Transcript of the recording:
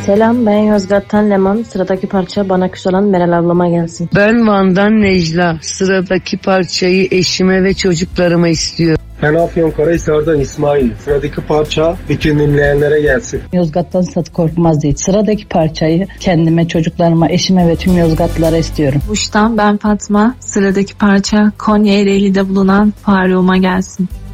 Selam, ben Yozgat'tan Leman. Sıradaki parça bana küs olan Meral ablama gelsin. Ben Van'dan Necla. Sıradaki parçayı eşime ve çocuklarıma istiyorum. Ben Afyonkarahisar'dan İsmail. Sıradaki parça bütün dinleyenlere gelsin. Yozgat'tan Satı Korkmaz değil. Sıradaki parçayı kendime, çocuklarıma, eşime ve tüm Yozgatlılara istiyorum. Muş'tan ben Fatma. Sıradaki parça Konya Ereğli'de bulunan Faruk'uma gelsin.